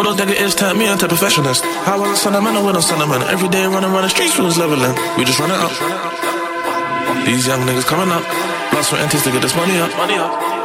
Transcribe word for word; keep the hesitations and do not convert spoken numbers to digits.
All those negatives turn me into a perfectionist. How was a sentimental with no sentiment? Every day running around the streets was leveling. We just run it up. These young niggas coming up. Lost for entities to get this money up.